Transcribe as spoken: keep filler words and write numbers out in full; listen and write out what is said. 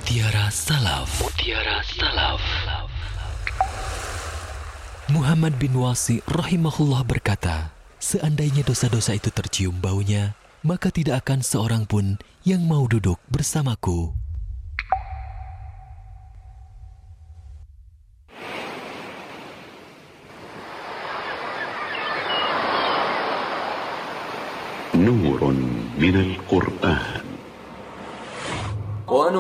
Mutiara Salaf. Mutiara Salaf. Muhammad bin Wasi rahimahullah berkata, seandainya dosa-dosa itu tercium baunya, maka tidak akan seorang pun yang mau duduk bersamaku. نور من القرآن.